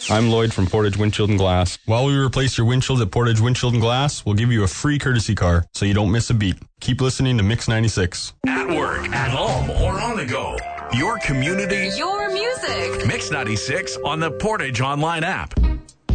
I'm Lloyd from Portage Windshield and Glass. While we replace your windshields at Portage Windshield and Glass, we'll give you a free courtesy car so you don't miss a beat. Keep listening to Mix 96. At work, at home, or on the go. Your community, your music. Mix 96 on the Portage Online app.